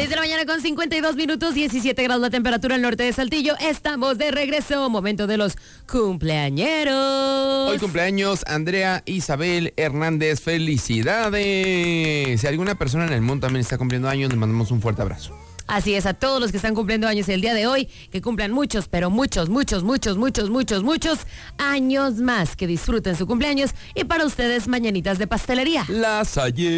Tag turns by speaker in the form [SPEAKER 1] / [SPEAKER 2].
[SPEAKER 1] de la mañana con 52 minutos, 17 grados la temperatura al norte de Saltillo. Estamos de regreso. Momento de los cumpleañeros.
[SPEAKER 2] Hoy cumpleaños Andrea Isabel Hernández. Felicidades. Si alguna persona en el mundo también está cumpliendo años, les mandamos un fuerte abrazo.
[SPEAKER 1] Así es, a todos los que están cumpliendo años el día de hoy, que cumplan muchos, pero muchos años más, que disfruten su cumpleaños y para ustedes mañanitas de pastelería.
[SPEAKER 2] Las ayer.